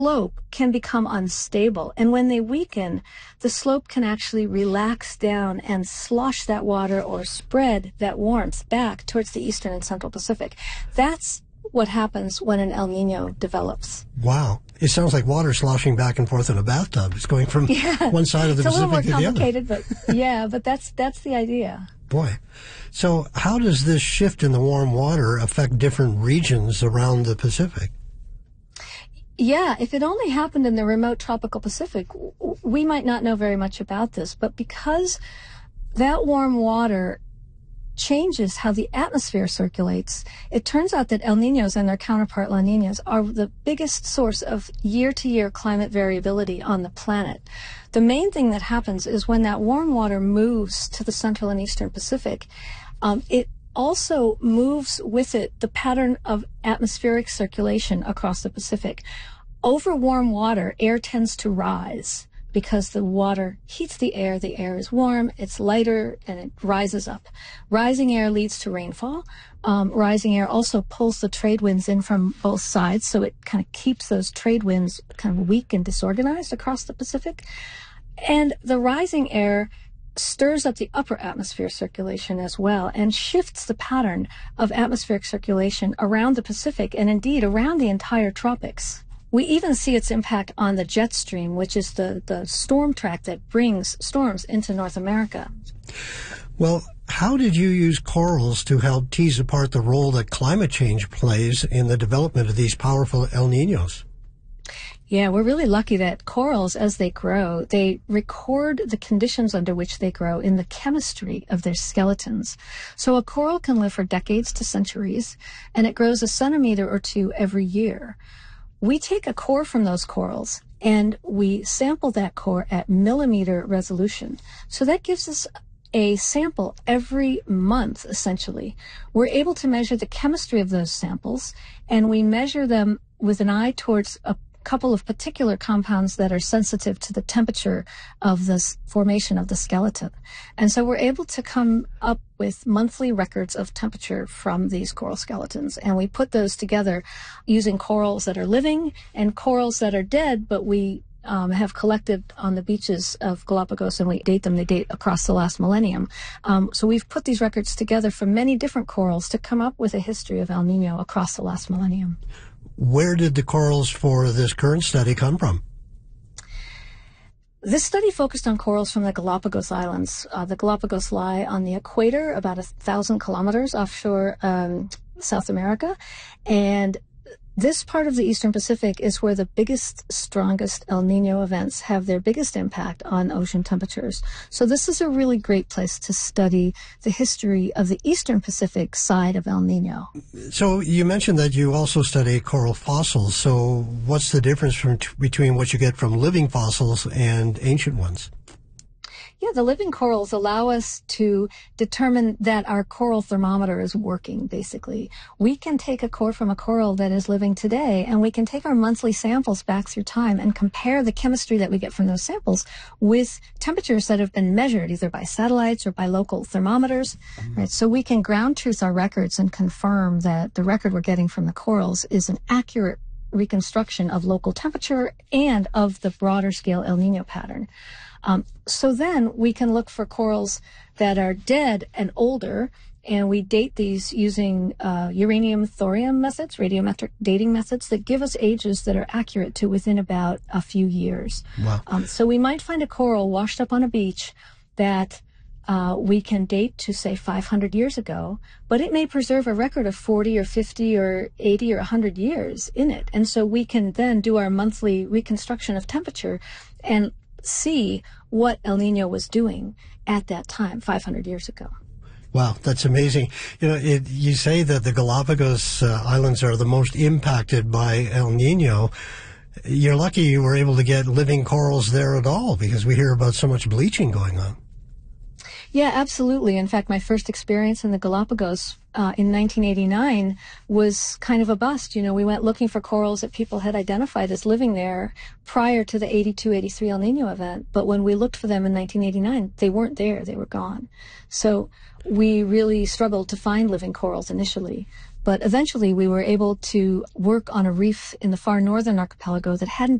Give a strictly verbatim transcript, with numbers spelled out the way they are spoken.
slope can become unstable. And when they weaken, the slope can actually relax down and slosh that water or spread that warmth back towards the eastern and central Pacific. That's what happens when an El Nino develops. Wow. It sounds like water sloshing back and forth in a bathtub. It's going from yeah. one side of the Pacific to the other. It's a little more complicated, but yeah, but that's that's the idea. Boy. So how does this shift in the warm water affect different regions around the Pacific? Yeah, if it only happened in the remote tropical Pacific, we might not know very much about this. But because that warm water changes how the atmosphere circulates, it turns out that El Niños and their counterpart La Niñas are the biggest source of year-to-year climate variability on the planet. The main thing that happens is when that warm water moves to the central and eastern Pacific, um, it also moves with it the pattern of atmospheric circulation across the Pacific. Over warm water, air tends to rise because the water heats the air. The air is warm, it's lighter, and it rises up. Rising air leads to rainfall. Um, rising air also pulls the trade winds in from both sides, so it kind of keeps those trade winds kind of weak and disorganized across the Pacific. And the rising air stirs up the upper atmosphere circulation as well and shifts the pattern of atmospheric circulation around the Pacific and indeed around the entire tropics. We even see its impact on the jet stream, which is the, the storm track that brings storms into North America. Well, how did you use corals to help tease apart the role that climate change plays in the development of these powerful El Niños? Yeah, we're really lucky that corals, as they grow, they record the conditions under which they grow in the chemistry of their skeletons. So a coral can live for decades to centuries, and it grows a centimeter or two every year. We take a core from those corals, and we sample that core at millimeter resolution. So that gives us a sample every month, essentially. We're able to measure the chemistry of those samples, and we measure them with an eye towards a couple of particular compounds that are sensitive to the temperature of the formation of the skeleton. And so we're able to come up with monthly records of temperature from these coral skeletons. And we put those together using corals that are living and corals that are dead, but we um, have collected on the beaches of Galapagos, and we date them. They date across the last millennium. Um, so we've put these records together from many different corals to come up with a history of El Nino across the last millennium. Where did the corals for this current study come from? This study focused on corals from the Galapagos Islands. Uh, the Galapagos lie on the equator, about a thousand kilometers offshore um, South America. And this part of the Eastern Pacific is where the biggest, strongest El Nino events have their biggest impact on ocean temperatures. So this is a really great place to study the history of the Eastern Pacific side of El Nino. So you mentioned that you also study coral fossils. So what's the difference from, between what you get from living fossils and ancient ones? Yeah, the living corals allow us to determine that our coral thermometer is working, basically. We can take a core from a coral that is living today, and we can take our monthly samples back through time and compare the chemistry that we get from those samples with temperatures that have been measured either by satellites or by local thermometers. Right? So we can ground truth our records and confirm that the record we're getting from the corals is an accurate reconstruction of local temperature and of the broader scale El Nino pattern. Um, so then we can look for corals that are dead and older, and we date these using uh, uranium thorium methods, radiometric dating methods that give us ages that are accurate to within about a few years. Wow. Um, so we might find a coral washed up on a beach that uh, we can date to, say, five hundred years ago, but it may preserve a record of forty or fifty or eighty or one hundred years in it. And so we can then do our monthly reconstruction of temperature and see what El Nino was doing at that time, five hundred years ago. Wow, that's amazing. You know, it, you say that the Galapagos uh, Islands are the most impacted by El Nino. You're lucky you were able to get living corals there at all, because we hear about so much bleaching going on. Yeah, absolutely. In fact, my first experience in the Galapagos uh, in nineteen eighty-nine was kind of a bust. You know, we went looking for corals that people had identified as living there prior to the eighty-two eighty-three El Nino event. But when we looked for them in nineteen eighty-nine, they weren't there. They were gone. So we really struggled to find living corals initially. But eventually we were able to work on a reef in the far northern archipelago that hadn't